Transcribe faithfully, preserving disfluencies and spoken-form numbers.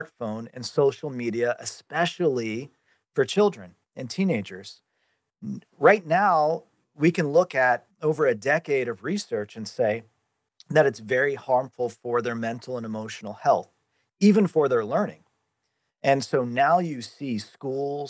smartphone and social media, especially for children and teenagers. N right now, we can look at over a decade of research and say that it's very harmful for their mental and emotional health, even for their learning. And so now you see schools